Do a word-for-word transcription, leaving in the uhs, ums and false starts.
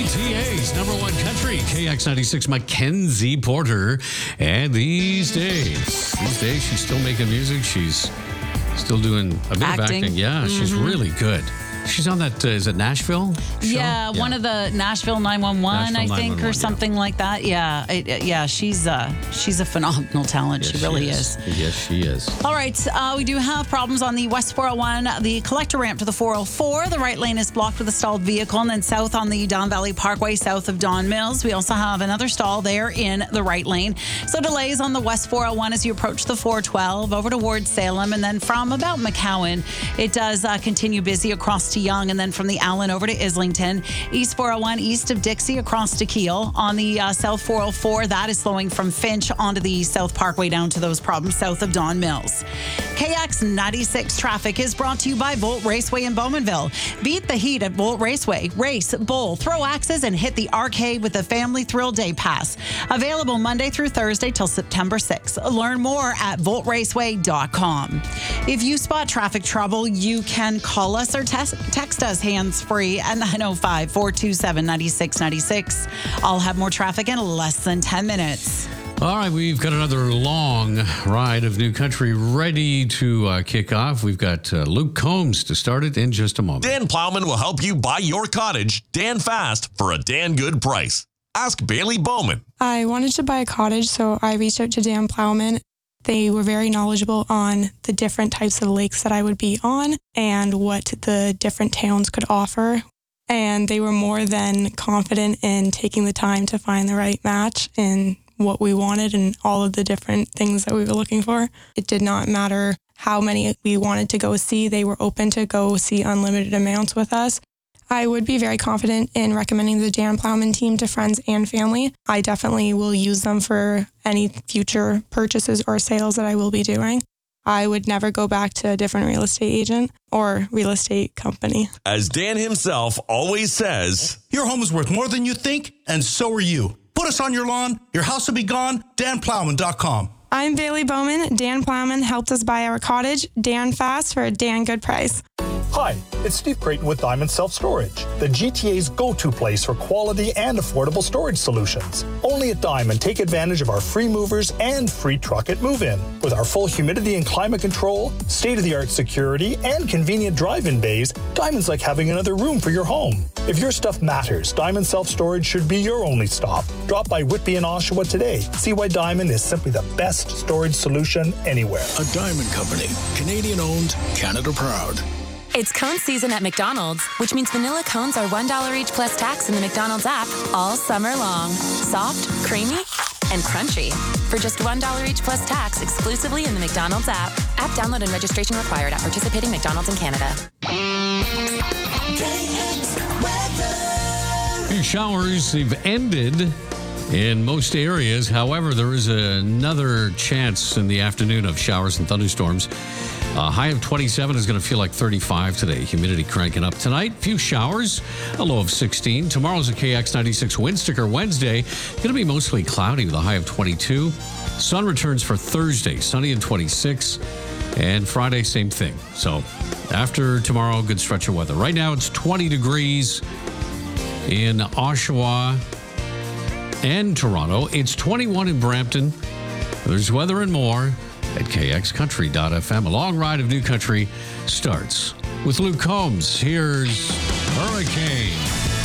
G T A's number one country, K X ninety-six, Mackenzie Porter. And these days, these days, she's still making music. She's still doing a bit Acting. of acting. Yeah, mm-hmm. She's really good. She's on that, uh, is it Nashville show? Yeah, yeah, one of the Nashville nine one one, Nashville I think, or something yeah. like that. Yeah, it, yeah, she's uh, she's a phenomenal talent. Yes, she really she is. is. Yes, she is. All right, uh, we do have problems on the West four oh one, the collector ramp to the four oh four. The right lane is blocked with a stalled vehicle, and then south on the Don Valley Parkway, south of Don Mills. We also have another stall there in the right lane. So delays on the West four oh one as you approach the four twelve over towards Salem, and then from about McCowan, it does uh, continue busy across to Young, and then from the Allen over to Islington. East four oh one east of Dixie across to Kiel. On the uh, South four oh four, that is slowing from Finch onto the South Parkway down to those problems south of Don Mills. K X ninety-six traffic is brought to you by Volt Raceway in Bowmanville. Beat the heat at Volt Raceway. Race, bowl, throw axes, and hit the arcade with the Family Thrill Day Pass. Available Monday through Thursday till September sixth. Learn more at volt raceway dot com. If you spot traffic trouble, you can call us or text, text us hands-free at nine oh five, four two seven, nine six nine six. I'll have more traffic in less than ten minutes. All right, we've got another long ride of New Country ready to uh, kick off. We've got uh, Luke Combs to start it in just a moment. Dan Plowman will help you buy your cottage Dan fast for a Dan good price. Ask Bailey Bowman. I wanted to buy a cottage, so I reached out to Dan Plowman. They were very knowledgeable on the different types of lakes that I would be on and what the different towns could offer. And they were more than confident in taking the time to find the right match and what we wanted and all of the different things that we were looking for. It did not matter how many we wanted to go see. They were open to go see unlimited amounts with us. I would be very confident in recommending the Dan Plowman team to friends and family. I definitely will use them for any future purchases or sales that I will be doing. I would never go back to a different real estate agent or real estate company. As Dan himself always says, your home is worth more than you think, and so are you. Put us on your lawn, your house will be gone, dan plowman dot com. I'm Bailey Bowman. Dan Plowman helped us buy our cottage, Dan fast, for a Dan good price. Hi, it's Steve Creighton with Diamond Self-Storage, the G T A's go-to place for quality and affordable storage solutions. Only at Diamond, take advantage of our free movers and free truck at move-in. With our full humidity and climate control, state-of-the-art security, and convenient drive-in bays, Diamond's like having another room for your home. If your stuff matters, Diamond Self-Storage should be your only stop. Drop by Whitby and Oshawa today. See why Diamond is simply the best storage solution anywhere. A Diamond Company, Canadian-owned, Canada proud. It's cone season at McDonald's, which means vanilla cones are one dollar each plus tax in the McDonald's app all summer long. Soft, creamy, and crunchy. For just one dollar each plus tax exclusively in the McDonald's app. App download and registration required at participating McDonald's in Canada. Your showers have ended in most areas. However, there is another chance in the afternoon of showers and thunderstorms. A high of twenty-seven is going to feel like thirty-five today. Humidity cranking up tonight. Few showers, a low of sixteen. Tomorrow's a K X ninety-six wind sticker. Wednesday, going to be mostly cloudy with a high of twenty-two. Sun returns for Thursday, sunny and twenty-six. And Friday, same thing. So after tomorrow, good stretch of weather. Right now, it's twenty degrees in Oshawa and Toronto. It's twenty-one in Brampton. There's weather and more at K X country dot f m. A long ride of New Country starts with Luke Combs. Here's Hurricane.